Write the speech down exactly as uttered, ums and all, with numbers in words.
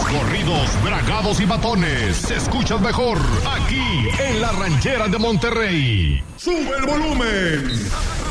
corridos, bragados y batones se escuchan mejor aquí en la Ranchera de Monterrey. ¡Sube el volumen!